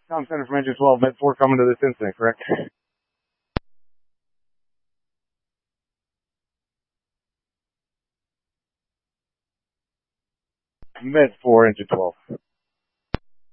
Tom Center from Engine 12, Med 4 coming to this incident, correct? Med 4, Engine 12.